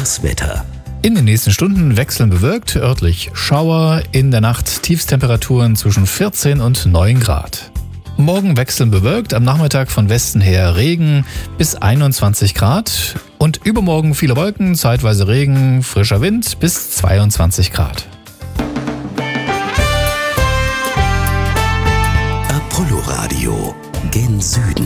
Das Wetter. In den nächsten Stunden wechseln bewölkt, örtlich Schauer, in der Nacht Tiefstemperaturen zwischen 14 und 9 Grad. Morgen wechseln bewölkt, am Nachmittag von Westen her Regen bis 21 Grad und übermorgen viele Wolken, zeitweise Regen, frischer Wind bis 22 Grad. Apollo Radio, gen Süden.